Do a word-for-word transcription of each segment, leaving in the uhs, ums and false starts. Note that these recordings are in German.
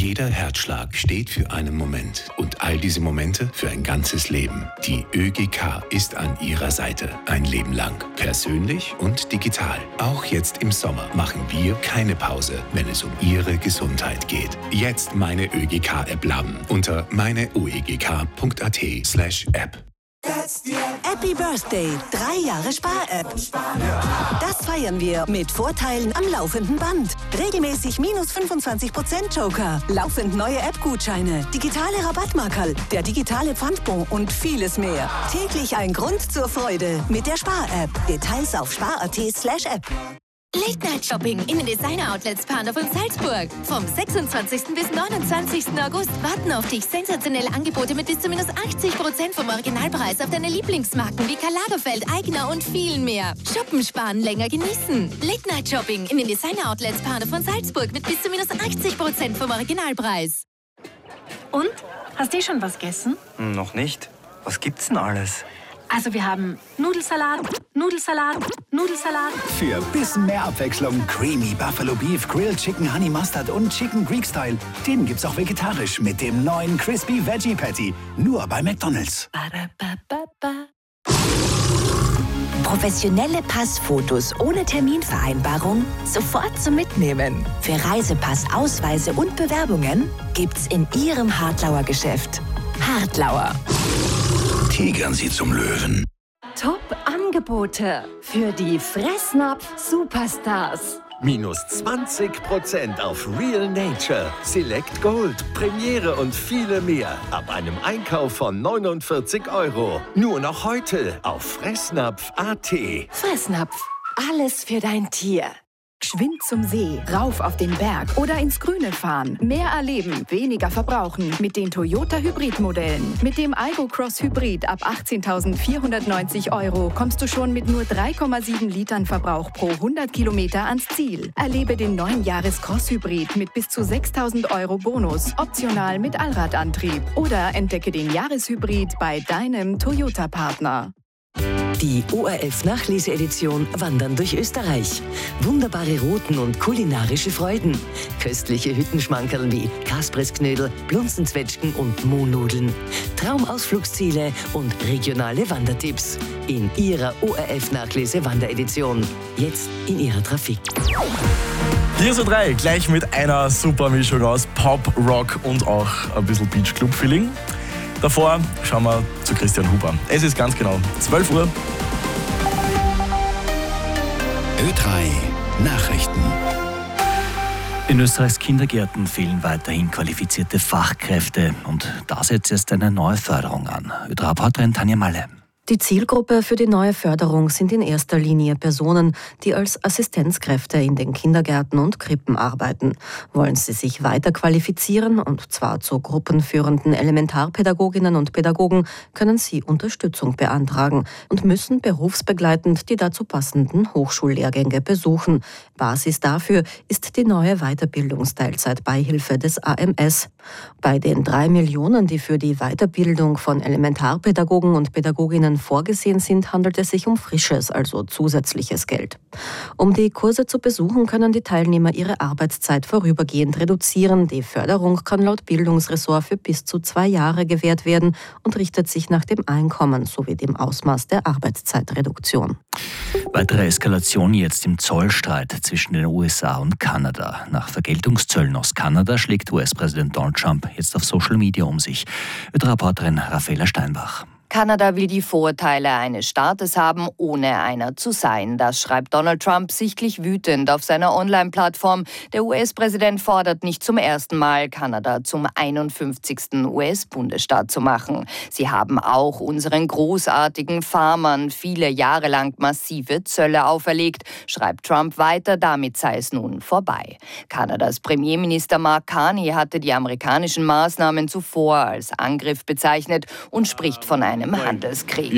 Jeder Herzschlag steht für einen Moment und all diese Momente für ein ganzes Leben. Die ÖGK ist an Ihrer Seite ein Leben lang. Persönlich und digital. Auch jetzt im Sommer machen wir keine Pause, wenn es um Ihre Gesundheit geht. Jetzt meine ÖGK-App laden unter meineuegk.at slash app. Happy Birthday, drei Jahre Spar-App. Das feiern wir mit Vorteilen am laufenden Band. Regelmäßig minus fünfundzwanzig Prozent Joker, laufend neue App-Gutscheine, digitale Rabattmarkerl, der digitale Pfandbon und vieles mehr. Täglich ein Grund zur Freude mit der Spar-App. Details auf spar.at slash app. Late-Night-Shopping in den Designer-Outlets Panov und Salzburg. Vom sechsundzwanzigsten bis neunundzwanzigsten August warten auf dich sensationelle Angebote mit bis zu minus achtzig Prozent vom Originalpreis auf deine Lieblingsmarken wie Karl Lagerfeld, Aigner und vielen mehr. Shoppen, sparen, länger genießen. Late-Night-Shopping in den Designer-Outlets Panov und Salzburg mit bis zu minus achtzig Prozent vom Originalpreis. Und? Hast du schon was gegessen? Noch nicht. Was gibt's denn alles? Also wir haben Nudelsalat, Nudelsalat, Nudelsalat. Für bisschen mehr Abwechslung Creamy Buffalo Beef, Grilled Chicken Honey Mustard und Chicken Greek Style. Den gibt's auch vegetarisch mit dem neuen Crispy Veggie Patty. Nur bei McDonald's. Professionelle Passfotos ohne Terminvereinbarung sofort zum Mitnehmen. Für Reisepass, Ausweise und Bewerbungen gibt's in Ihrem Hartlauer Geschäft. Hartlauer. Tigern Sie zum Löwen. Top-Angebote für die Fressnapf-Superstars. Minus zwanzig Prozent auf Real Nature, Select Gold, Premiere und viele mehr. Ab einem Einkauf von neunundvierzig Euro. Nur noch heute auf fressnapf punkt at. Fressnapf. Alles für dein Tier. Geschwind zum See, rauf auf den Berg oder ins Grüne fahren. Mehr erleben, weniger verbrauchen mit den Toyota Hybrid-Modellen. Mit dem Aygo Cross Hybrid ab achtzehntausendvierhundertneunzig Euro kommst du schon mit nur drei Komma sieben Litern Verbrauch pro hundert Kilometer ans Ziel. Erlebe den neuen Jahres Cross Hybrid mit bis zu sechstausend Euro Bonus, optional mit Allradantrieb. Oder entdecke den Jahreshybrid bei deinem Toyota-Partner. Die O R F-Nachlese-Edition Wandern durch Österreich. Wunderbare Routen und kulinarische Freuden. Köstliche Hüttenschmankerl wie Kaspressknödel, Blunzenzwetschgen und Mohnnudeln. Traumausflugsziele und regionale Wandertipps. In Ihrer O R F-Nachlese-Wanderedition. Jetzt in Ihrer Trafik. Hier so drei, gleich mit einer super Mischung aus Pop, Rock und auch ein bisschen Beach-Club-Feeling. Davor schauen wir zu Christian Huber. Es ist ganz genau zwölf Uhr. Ö drei Nachrichten. In Österreichs Kindergärten fehlen weiterhin qualifizierte Fachkräfte und da setzt jetzt eine neue Förderung an. Ö drei-Reporterin Tanja Malle. Die Zielgruppe für die neue Förderung sind in erster Linie Personen, die als Assistenzkräfte in den Kindergärten und Krippen arbeiten. Wollen sie sich weiter qualifizieren, und zwar zu gruppenführenden Elementarpädagoginnen und Pädagogen, können sie Unterstützung beantragen und müssen berufsbegleitend die dazu passenden Hochschullehrgänge besuchen. Basis dafür ist die neue Weiterbildungsteilzeitbeihilfe des A M S. Bei den drei Millionen, die für die Weiterbildung von Elementarpädagogen und Pädagoginnen vorgesehen sind, handelt es sich um frisches, also zusätzliches Geld. Um die Kurse zu besuchen, können die Teilnehmer ihre Arbeitszeit vorübergehend reduzieren. Die Förderung kann laut Bildungsressort für bis zu zwei Jahre gewährt werden und richtet sich nach dem Einkommen sowie dem Ausmaß der Arbeitszeitreduktion. Weitere Eskalation jetzt im Zollstreit zwischen den U S A und Kanada. Nach Vergeltungszöllen aus Kanada schlägt U S-Präsident Donald Trump jetzt auf Social Media um sich. Ö drei-Reporterin Raffaela Steinbach. Kanada will die Vorteile eines Staates haben, ohne einer zu sein. Das schreibt Donald Trump sichtlich wütend auf seiner Online-Plattform. Der U S-Präsident fordert nicht zum ersten Mal, Kanada zum einundfünfzigsten U S-Bundesstaat zu machen. Sie haben auch unseren großartigen Farmern viele Jahre lang massive Zölle auferlegt, schreibt Trump weiter, damit sei es nun vorbei. Kanadas Premierminister Mark Carney hatte die amerikanischen Maßnahmen zuvor als Angriff bezeichnet und spricht von einem Handelskrieg.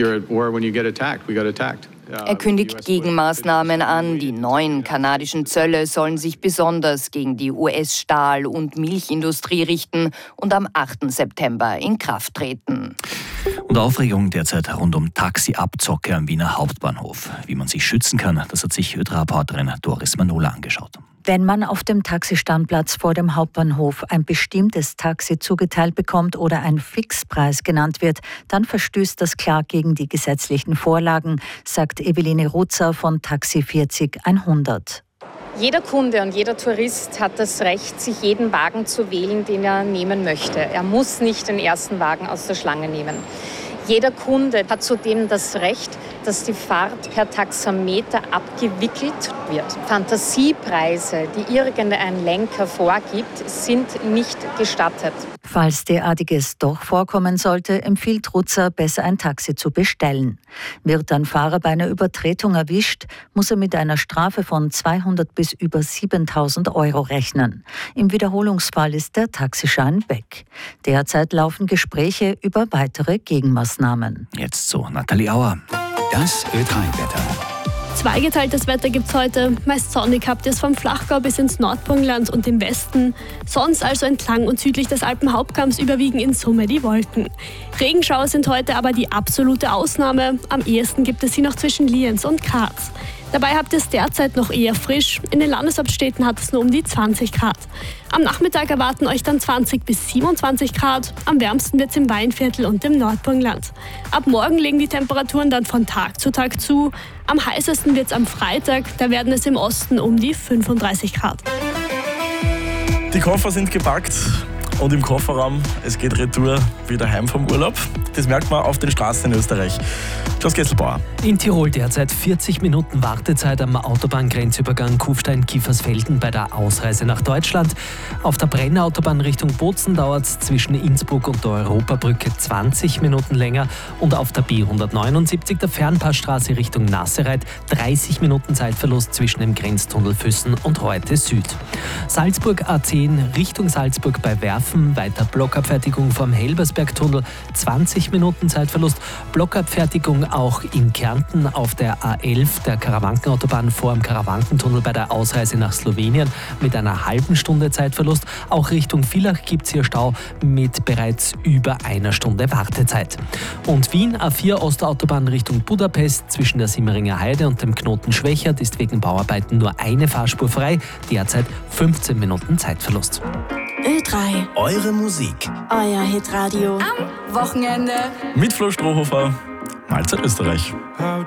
Er kündigt Gegenmaßnahmen an. Die neuen kanadischen Zölle sollen sich besonders gegen die U S-Stahl- und Milchindustrie richten und am achten September in Kraft treten. Und Aufregung derzeit rund um Taxi-Abzocke am Wiener Hauptbahnhof. Wie man sich schützen kann, das hat sich Ö drei-Reporterin Doris Manola angeschaut. Wenn man auf dem Taxistandplatz vor dem Hauptbahnhof ein bestimmtes Taxi zugeteilt bekommt oder ein Fixpreis genannt wird, dann verstößt das klar gegen die gesetzlichen Vorlagen, sagt Eveline Rutzer von Taxi vierzig hundert. Jeder Kunde und jeder Tourist hat das Recht, sich jeden Wagen zu wählen, den er nehmen möchte. Er muss nicht den ersten Wagen aus der Schlange nehmen. Jeder Kunde hat zudem das Recht, dass die Fahrt per Taxameter abgewickelt wird. Fantasiepreise, die irgendein Lenker vorgibt, sind nicht gestattet. Falls derartiges doch vorkommen sollte, empfiehlt Rutzer, besser ein Taxi zu bestellen. Wird ein Fahrer bei einer Übertretung erwischt, muss er mit einer Strafe von zweihundert bis über siebentausend Euro rechnen. Im Wiederholungsfall ist der Taxischein weg. Derzeit laufen Gespräche über weitere Gegenmaßnahmen. Jetzt zu Nathalie Auer. Das Ö drei Wetter. Zweigeteiltes Wetter gibt es heute. Meist sonnig habt ihr es vom Flachgau bis ins Nordburgenland und im Westen. Sonst also entlang und südlich des Alpenhauptkamms überwiegen in Summe die Wolken. Regenschauer sind heute aber die absolute Ausnahme. Am ehesten gibt es sie noch zwischen Lienz und Graz. Dabei habt ihr es derzeit noch eher frisch. In den Landeshauptstädten hat es nur um die zwanzig Grad. Am Nachmittag erwarten euch dann zwanzig bis siebenundzwanzig Grad. Am wärmsten wird es im Weinviertel und im Nordburgenland. Ab morgen legen die Temperaturen dann von Tag zu Tag zu. Am heißesten wird es am Freitag. Da werden es im Osten um die fünfunddreißig Grad. Die Koffer sind gepackt und im Kofferraum, es geht retour wieder heim vom Urlaub. Das merkt man auf den Straßen in Österreich. Klaus Kesselbauer. In Tirol derzeit vierzig Minuten Wartezeit am Autobahngrenzübergang Kufstein-Kiefersfelden bei der Ausreise nach Deutschland. Auf der Brenner-Autobahn Richtung Bozen dauert es zwischen Innsbruck und der Europabrücke zwanzig Minuten länger und auf der B hundertneunundsiebzig der Fernpassstraße Richtung Nassereit dreißig Minuten Zeitverlust zwischen dem Grenztunnel Füssen und Reute Süd. Salzburg A zehn Richtung Salzburg bei Werfen, weiter Blockabfertigung vom Helbersbergtunnel, zwanzig Minuten Zeitverlust, Blockabfertigung auch in Kärnten auf der A elf der Karawankenautobahn vor dem Karawankentunnel bei der Ausreise nach Slowenien mit einer halben Stunde Zeitverlust. Auch Richtung Villach gibt es hier Stau mit bereits über einer Stunde Wartezeit. Und Wien A vier Ostautobahn Richtung Budapest zwischen der Simmeringer Heide und dem Knoten Schwächert ist wegen Bauarbeiten nur eine Fahrspur frei, derzeit fünfzehn Minuten Zeitverlust. Ö drei. Eure Musik. Euer Hitradio. Am Wochenende. Mit Flo Strohhofer. Mahlzeit Österreich. How